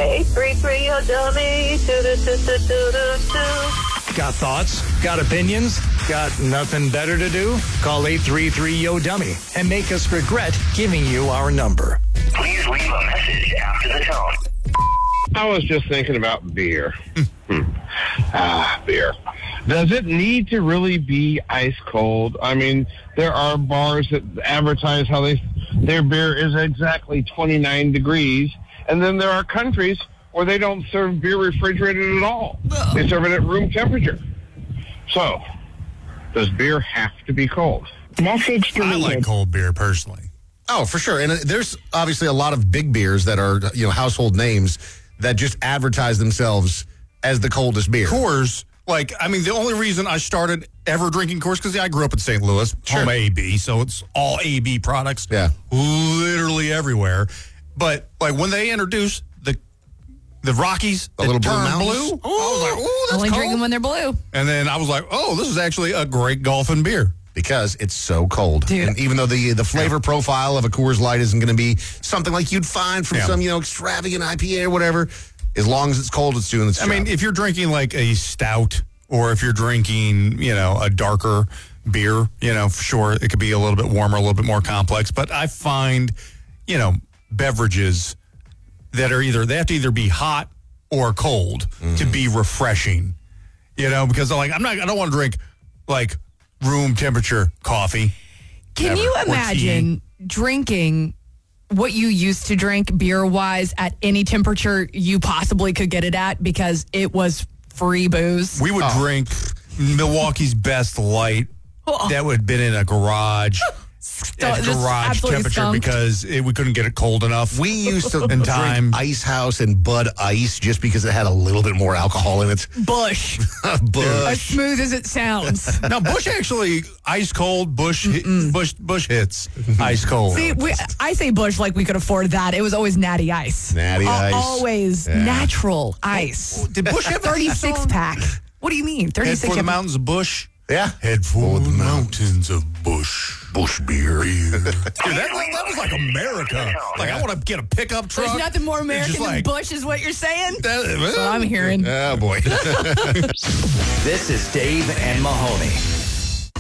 833, yo, dummy. Got thoughts? Got opinions? Got nothing better to do? Call 833-YO-DUMMY and make us regret giving you our number. Please leave a message after the tone. I was just thinking about beer. Beer. Does it need to really be ice cold? I mean, there are bars that advertise how their beer is exactly 29 degrees, and then there are countries where they don't serve beer refrigerated at all. They serve it at room temperature. So, does beer have to be cold? Message deleted. I like cold beer personally. Oh, for sure. And there's obviously a lot of big beers that are, household names that just advertise themselves as the coldest beer. Coors, the only reason I started ever drinking Coors, because I grew up in St. Louis, home AB, so it's all AB products, literally everywhere. But when they introduced the Rockies, the little blue turned mountains. blue, I was like, "Ooh, that's Only cold." drink them when they're blue. And then I was like, "Oh, this is actually a great golfing beer." Because it's so cold. Dude. And even though the flavor profile of a Coors Light isn't going to be something like you'd find from some, extravagant IPA or whatever, as long as it's cold, it's doing its job. I mean, if you're drinking like a stout or if you're drinking, a darker beer, sure, it could be a little bit warmer, a little bit more complex. But I find, beverages that are they have to either be hot or cold to be refreshing, because I don't want to drink room temperature coffee. Can you imagine drinking what you used to drink beer-wise at any temperature you possibly could get it at because it was free booze? We would drink Milwaukee's Best Light that would have been in a garage. At garage temperature skunked. because we couldn't get it cold enough. We used to in time. drink Ice House and Bud Ice just because it had a little bit more alcohol in it. Bush. As smooth as it sounds. No, Bush actually ice cold. Bush hits ice cold. See, I say Bush like we could afford that. It was always Natty Ice. Natty Ice. Always natural ice. Did Bush have 36 pack? What do you mean? 36 Head for the mountains of Bush? Yeah. Head for the mountains of Bush. Bush beer. Dude, that was like America. I want to get a pickup truck. There's nothing more American than Bush is what you're saying? That's what I'm hearing. Oh, boy. This is Dave and Mahoney.